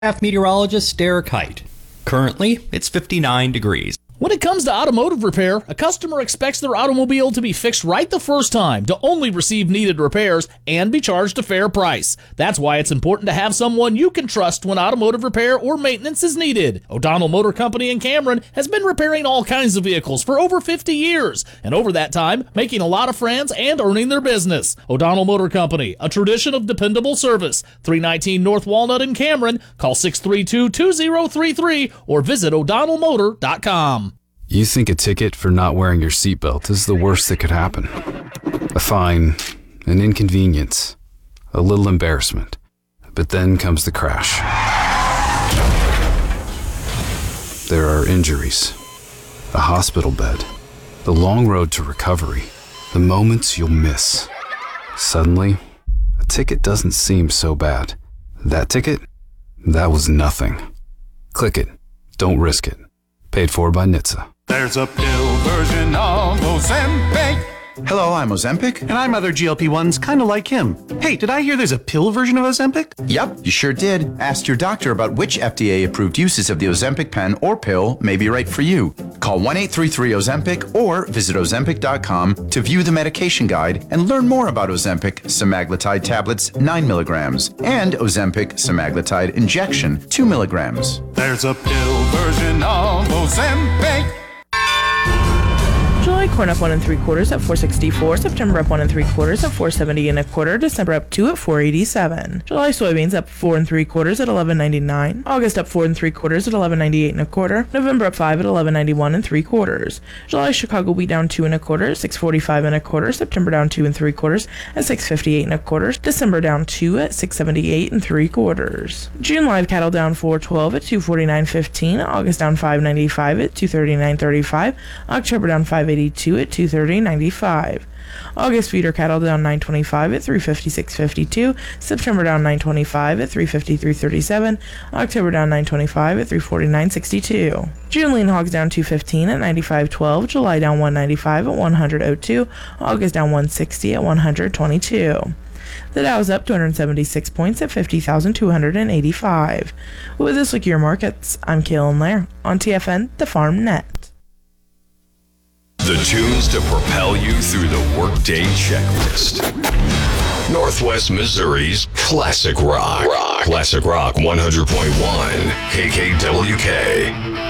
Meteorologist Derek Height. Currently, it's 59 degrees. When it comes to automotive repair, a customer expects their automobile to be fixed right the first time, to only receive needed repairs, and be charged a fair price. That's why it's important to have someone you can trust when automotive repair or maintenance is needed. O'Donnell Motor Company in Cameron has been repairing all kinds of vehicles for over 50 years, and over that time, making a lot of friends and earning their business. O'Donnell Motor Company, a tradition of dependable service. 319 North Walnut in Cameron. Call 632-2033 or visit o'donnellmotor.com. You think a ticket for not wearing your seatbelt is the worst that could happen. A fine, an inconvenience, a little embarrassment. But then comes the crash. There are injuries, a hospital bed, the long road to recovery, the moments you'll miss. Suddenly, a ticket doesn't seem so bad. That ticket? That was nothing. Click it. Don't risk it. Paid for by NHTSA. There's a pill version of Ozempic. Hello, I'm Ozempic. And I'm other GLP-1s kind of like him. Hey, did I hear there's a pill version of Ozempic? Yep, you sure did. Ask your doctor about which FDA-approved uses of the Ozempic pen or pill may be right for you. Call 1-833-OZEMPIC or visit Ozempic.com to view the medication guide and learn more about Ozempic semaglutide tablets 9 milligrams and Ozempic semaglutide injection 2 milligrams. There's a pill version of Ozempic. July corn up 1 3/4 at $4.64. September up 1 3/4 at $4.70 1/4. December up 2 at $4.87. July soybeans up 4 3/4 at $11.99. August up 4 3/4 at $11.98 1/4. November up 5 at $11.91 3/4. July Chicago wheat down 2 1/4 at $6.45 1/4. September down 2 3/4 at $6.58 1/4. December down 2 at $6.78 3/4. June live cattle down 4.12 at $249.15. August down 5.95 at $239.35. October down 5.82 at $230.95. August feeder cattle down 9.25 at $356.52. September down 9.25 at $353.37. October down 9.25 at $349.62. June lean hogs down 2.15 at $95.12. July down 1.95 at $100.02. August down 1.60 at $100.22. The Dow is up 276 points at 50,285. With this look at your markets, I'm Kaylin Lair on TFN, the Farm Net. The tunes to propel you through the workday checklist. Northwest Missouri's Classic Rock. Classic Rock 100.1 KKWK.